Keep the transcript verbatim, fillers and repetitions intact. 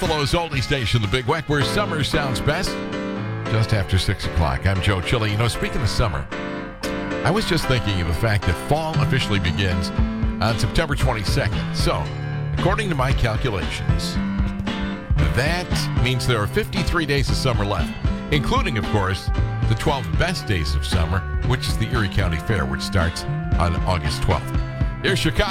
Buffalo's oldie station, The Big Weck, where summer sounds best, just after six o'clock. I'm Joe Chili. You know, speaking of summer, I was just thinking of the fact that fall officially begins on September twenty-second. So, according to my calculations, that means there are fifty-three days of summer left, including, of course, the twelve best days of summer, which is the Erie County Fair, which starts on August twelfth. Here's Chicago.